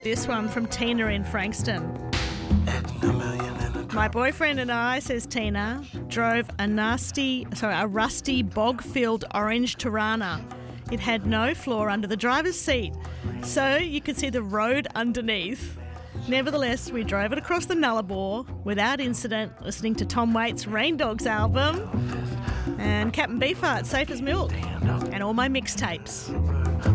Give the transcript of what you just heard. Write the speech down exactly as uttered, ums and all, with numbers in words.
This one from Tina in Frankston. My boyfriend and I, says Tina, drove a nasty, sorry, a rusty bog-filled orange Tirana. It had no floor under the driver's seat, so you could see the road underneath. Nevertheless, we drove it across the Nullarbor without incident, listening to Tom Waits' Rain Dogs album and Captain Beefheart, Safe as Milk, and all my mixtapes.